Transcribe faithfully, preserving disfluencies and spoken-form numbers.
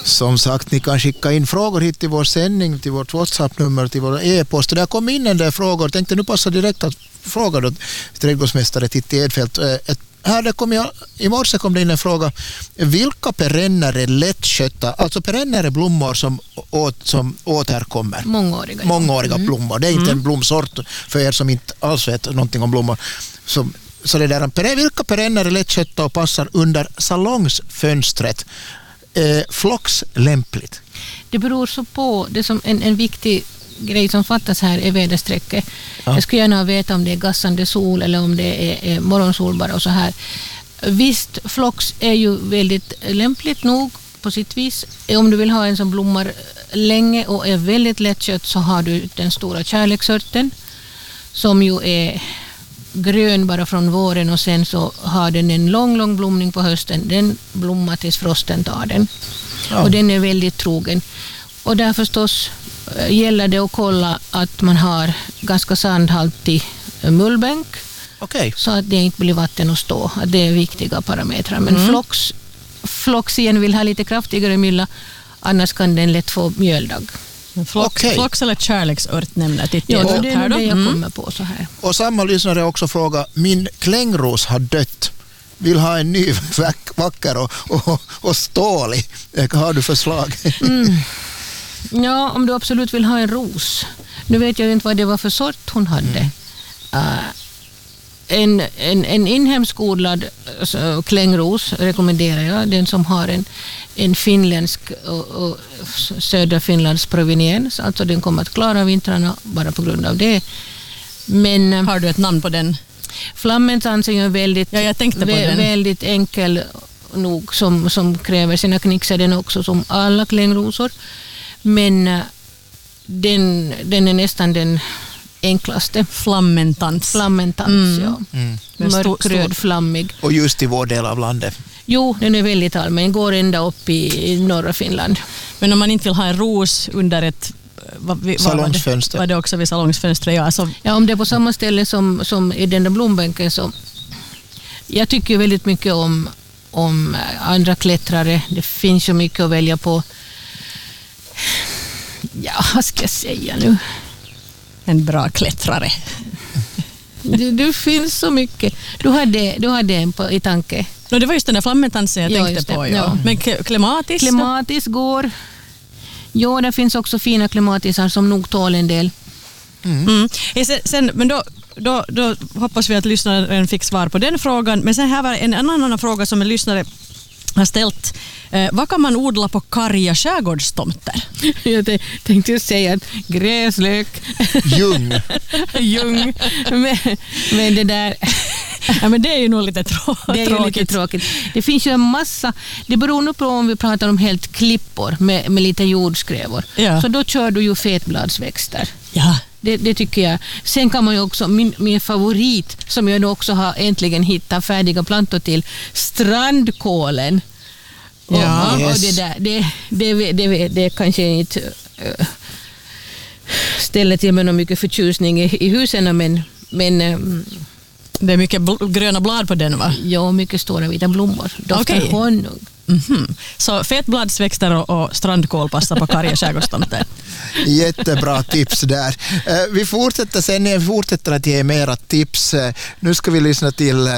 Som sagt, ni kan skicka in frågor hit till vår sändning, till vårt WhatsApp-nummer, till vår e-post. Och där kom in en del frågor. Tänkte nu passa direkt att fråga då trädgårdsmästare Titti Edfeldt. Ett, här det kom jag, i morse kom det in en fråga. Vilka perenner är lättskötta? Alltså perenner är blommor som, åt, som återkommer. Mångåriga. Mångåriga mm. blommor. Det är inte mm. en blomsort för er som inte alls vet någonting om blommor. Så, så det där, vilka perenner är lättskötta och passar under salongsfönstret? Eh, flox lämpligt? Det beror så på. Det som en, en viktig grej som fattas här är väderstrecket. Ja. Jag skulle gärna veta om det är gassande sol eller om det är, är morgonsol bara och så här. Visst, flox är ju väldigt lämpligt nog på sitt vis. Om du vill ha en som blommar länge och är väldigt lättkött så har du den stora kärleksörten som ju är grön bara från våren och sen så har den en lång, lång blomning på hösten. Den blommar tills frosten tar den. Ja. Och den är väldigt trogen. Och där förstås gäller det att kolla att man har ganska sandhaltig mullbänk. Okay. Så att det inte blir vatten att stå. Att det är viktiga parametrar. Men mm. flox, flox igen vill ha lite kraftigare mylla. Annars kan den lätt få mjöldagg. Flox, okay. flox eller kärleksört nämner jag. Ja, det är det jag mm. kommer på så här. Och samma lyssnare också fråga, min klängros har dött. Vill ha en ny vacker och, och, och stålig. Har du förslag? Mm. Ja, om du absolut vill ha en ros. Nu vet jag inte vad det var för sort hon hade. Mm. Uh, en, en, en inhemsk odlad alltså, klängros rekommenderar jag. Den som har en, en finländsk och, och södra Finlands proveniens. Alltså den kommer att klara vintrarna bara på grund av det. Men, har du ett namn på den? Flammentans är väldigt, ja, jag tänkte på vä- den. väldigt enkel nog som, som kräver sina knixar den också som alla klängrosor. Men uh, den, den är nästan den enklaste. Flammentans. Flammentans, mm. ja. Mm. Mörkröd, flammig. Och just i vår del av landet. Jo, den är väldigt allmän. Går ända upp i, i norra Finland. Men om man inte vill ha en ros under ett vad, vad salongsfönster. Var det, var det också vid salongsfönstret? Ja, alltså. Ja, om det är på samma ställe som, som i den där blombänken så jag tycker väldigt mycket om, om andra klättrare. Det finns ju mycket att välja på. Ja, vad ska jag säga nu? En bra klättrare. Det, det finns så mycket. Du hade, du hade en på, i tanke. No, det var just den där flammentansen jag ja, tänkte på. Ja. Ja. Men klimatis? Klimatis går. Ja, det finns också fina klimatisar som nog tål en del. Mm. Mm. Sen, sen, men då, då, då hoppas vi att lyssnaren fick svar på den frågan. Men sen här var en annan, annan fråga som en lyssnare har ställt. Eh, vad kan man odla på karga skärgårdstomter? Jag tänkte ju säga att gräslök. Ljung. Ljung. Men, men det där... Ja, men det är ju nog lite trå- det är tråkigt. Lite tråkigt. Det finns ju en massa... Det beror nog på om vi pratar om helt klippor med, med lite jordskrävor. Ja. Så då kör du ju fetbladsväxter. Ja. Det, det tycker jag. Sen kan man ju också, min, min favorit som jag nu också har äntligen hittat färdiga plantor till, strandkålen. Ja, och, yes. och det där, det, det, det, det kanske inte uh, ställer till med någon mycket förtjusning i, i husen, men, men um, det är mycket bl- gröna blad på den, va? ja, mycket stora vita blommor. Doftar okay. honung. Mm-hmm. Så fetbladsväxter och, och strandkål passar på karga skärgårdstomter. Jättebra tips där. Vi fortsätter sen, vi fortsätter att ge mera tips. Nu ska vi lyssna till